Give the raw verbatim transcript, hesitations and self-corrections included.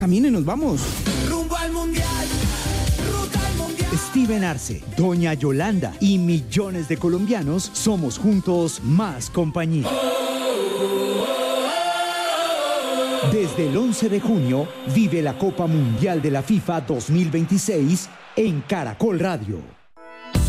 Camine, nos vamos. Rumbo al mundial, ruta al mundial. Steven Arce, Doña Yolanda y millones de colombianos somos juntos más compañía. Desde el once de junio, vive la Copa Mundial de la FIFA dos mil veintiséis en Caracol Radio.